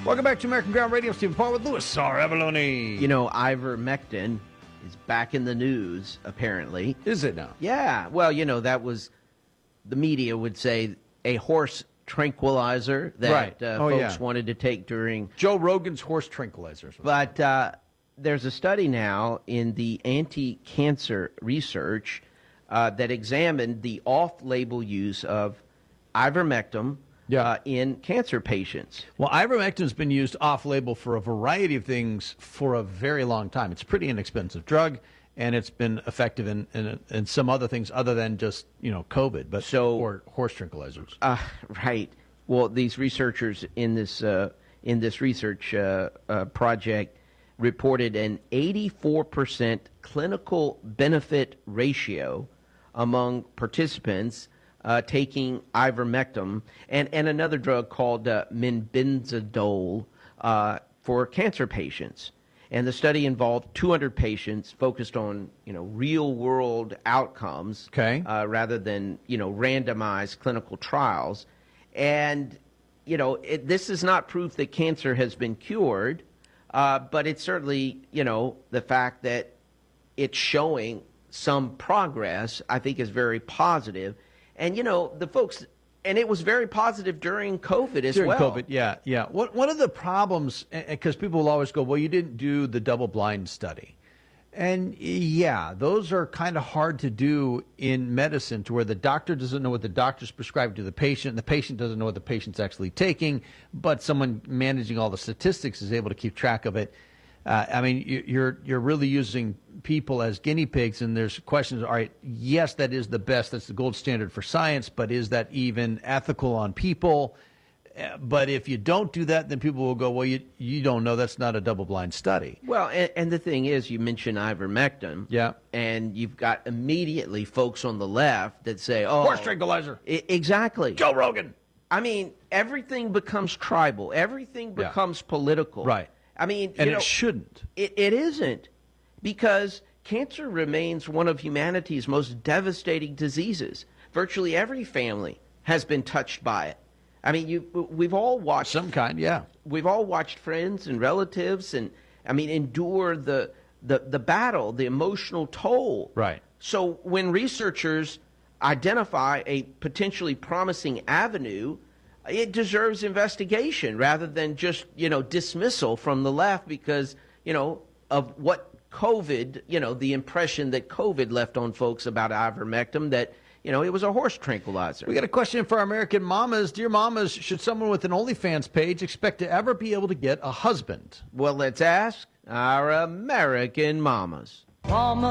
Welcome back to American Ground Radio. Stephen Paul with Louis R. Avalone. You know, ivermectin is back in the news, apparently. Is it now? Yeah. Well, you know, that was, the media would say, a horse tranquilizer that folks wanted to take during... Joe Rogan's horse tranquilizers. But there's a study now in the anti-cancer research that examined the off-label use of ivermectin in cancer patients. Well, ivermectin has been used off-label for a variety of things for a very long time. It's a pretty inexpensive drug, and it's been effective in some other things other than just, you know, COVID, but or horse tranquilizers. Right. Well, these researchers in this research project reported an 84% clinical benefit ratio among participants taking ivermectin and another drug called menbenzidole for cancer patients. And the study involved 200 patients focused on, you know, real-world outcomes rather than, you know, randomized clinical trials. And, you know, this is not proof that cancer has been cured, but it's certainly, you know, the fact that it's showing some progress, I think, is very positive. And, you know, the folks, and it was very positive during COVID as well. During COVID, yeah. One of the problems, because people will always go, well, you didn't do the double-blind study. And, yeah, those are kind of hard to do in medicine, to where the doctor doesn't know what the doctor's prescribed to the patient, and the patient doesn't know what the patient's actually taking, but someone managing all the statistics is able to keep track of it. I mean, you're really using people as guinea pigs, and there's questions. All right, yes, that is the best. That's the gold standard for science, but is that even ethical on people? But if you don't do that, then people will go, well, you don't know. That's not a double-blind study. Well, and the thing is, you mentioned ivermectin. Yeah. And you've got immediately folks on the left that say, oh. Horse tranquilizer. Exactly. Joe Rogan. I mean, everything becomes tribal. Everything becomes political. Right. I mean, and it shouldn't. It isn't, because cancer remains one of humanity's most devastating diseases. Virtually every family has been touched by it. I mean, we've all watched some kind, yeah. We've all watched friends and relatives, and I mean, endure the battle, the emotional toll. Right. So when researchers identify a potentially promising avenue, it deserves investigation rather than just, you know, dismissal from the left because, you know, of what COVID, you know, the impression that COVID left on folks about ivermectin, that, you know, it was a horse tranquilizer. We got a question for our American mamas. Dear mamas, should someone with an OnlyFans page expect to ever be able to get a husband? Well, let's ask our American mamas. Mama.